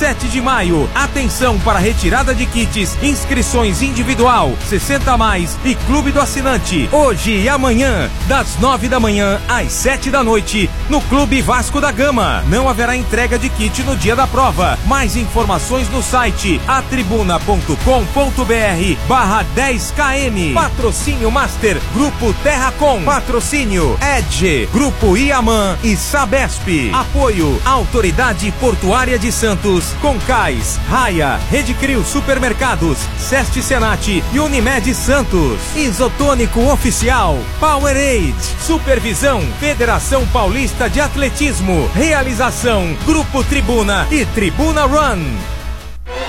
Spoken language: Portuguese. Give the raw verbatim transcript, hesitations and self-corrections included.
sete de maio. Atenção para retirada de kits, inscrições individual, sessenta a mais e Clube do Assinante. Hoje e amanhã, das nove da manhã às sete da noite, no Clube Vasco da Gama. Não haverá entrega de kit no dia da prova. Mais informações no site atribuna ponto com ponto br barra dez km. Patrocínio Master, Grupo Terracom. Patrocínio Edge, Grupo Iaman e Sabesp. Apoio Autoridade Portuária de Santos, Concais, Raia, Rede Crio Supermercados, Seste Senat e Unimed Santos. Isotônico Oficial, Powerade. Supervisão, Federação Paulista de Atletismo. Realização, Grupo Tribuna e Tribuna Run.